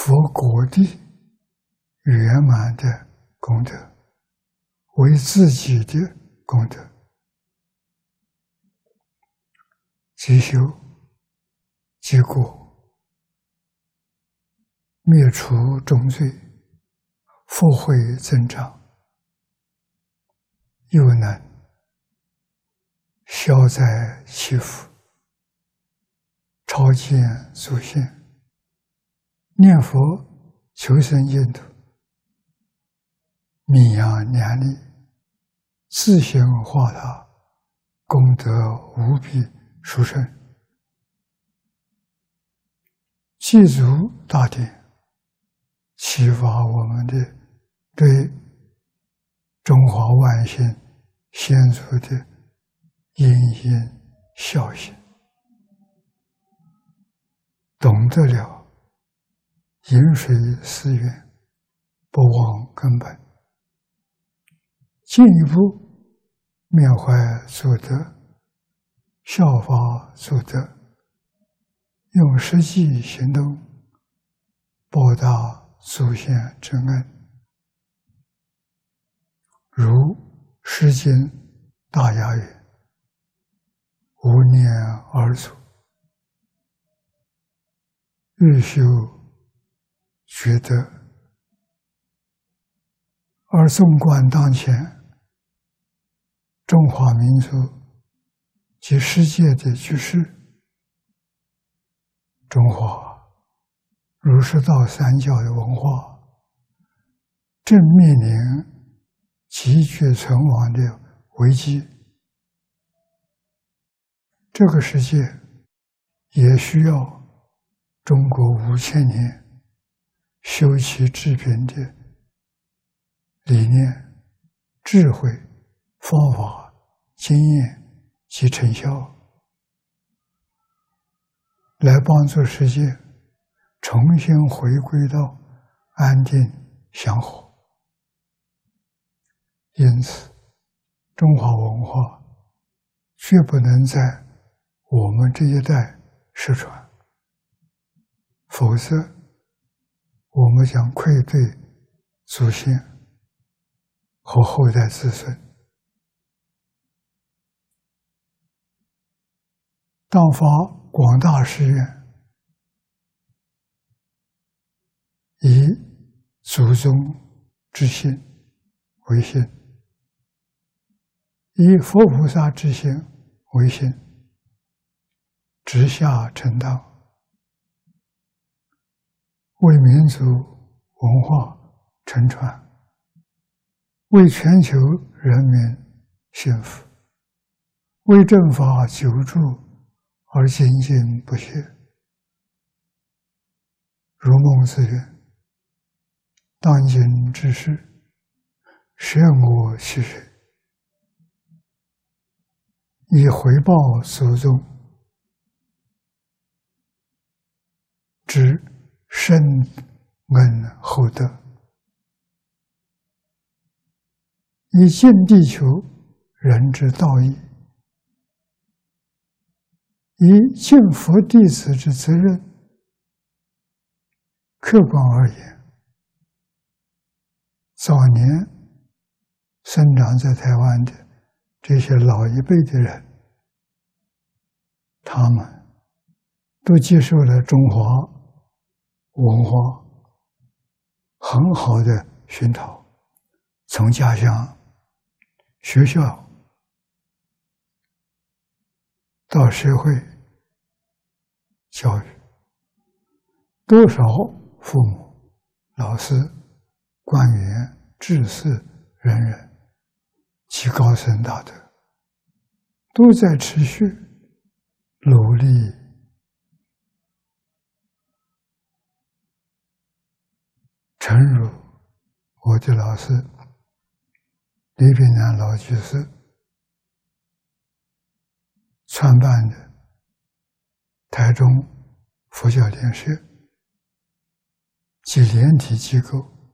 佛果地圆满的功德，为自己的功德，积修积果，灭除重罪，福慧增长，又能消灾祈福，超见祖先，念佛求生净土，名扬两利，自行化他，功德无比殊胜。祭祖大典，启发我们的对中华万姓先祖的殷殷孝心，懂得了饮水思源，不忘根本，进一步缅怀祖德，效法祖德，用实际行动报答祖先之恩。如诗经大雅曰：无念而祖，日修觉德。而纵观当前中华民族及世界的局势，中华儒释道三教的文化正面临急剧存亡的危机。这个世界也需要中国5000年修齐治平的理念、智慧、方法、经验及成效，来帮助世界重新回归到安定祥和。因此，中华文化绝不能在我们这一代失传，否则我们将愧对祖先和后代子孙。当发广大誓愿，以祖宗之心为心，以佛菩萨之心为心，直下承担，为民族文化承传，为全球人民幸福，为正法久住而精进不懈。如孟子曰：当今之事，舍我其谁，以回报祖宗之深恩厚德，以尽地球人之道义，以尽佛弟子之责任。客观而言，早年生长在台湾的这些老一辈的人，他们都接受了中华文化很好的熏陶，从家乡、学校到社会教育，多少父母、老师、官员、志士、人人及高僧大德，都在持续努力诚如我的老师李炳南老居士创办的台中佛教联社及联体机构，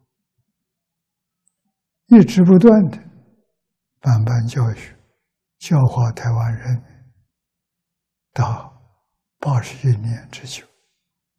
一直不断的办教育，教化台湾人民达81年之久。